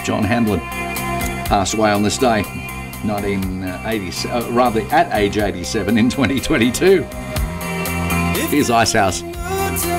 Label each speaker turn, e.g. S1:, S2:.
S1: John Hamlin, passed away on this day, 1980, rather at age 87 in 2022. Here's Icehouse.